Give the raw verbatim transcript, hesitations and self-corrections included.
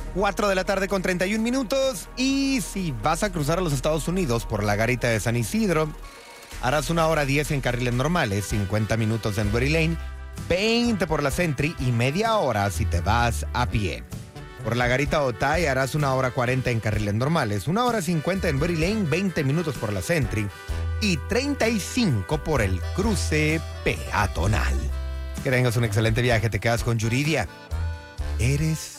cuatro de la tarde con treinta y un minutos. Y si vas a cruzar a los Estados Unidos por la garita de San Isidro, harás una hora diez en carriles normales, cincuenta minutos en Berry Lane, veinte por la Sentry y media hora si te vas a pie. Por la garita Otay harás una hora cuarenta en carriles normales, una hora cincuenta en Berry Lane, veinte minutos por la Sentry y treinta y cinco por el cruce peatonal. Que tengas un excelente viaje, te quedas con Yuridia. Eres